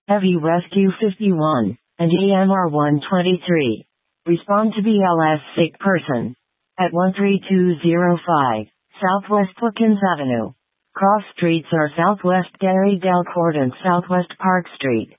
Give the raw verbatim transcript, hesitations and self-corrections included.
Heavy Rescue fifty-one, and E M R one twenty-three. Respond to B L S sick person. At one three two zero five, Southwest Wilkins Avenue. Cross streets are Southwest Gary Delcourt and Southwest Park Street.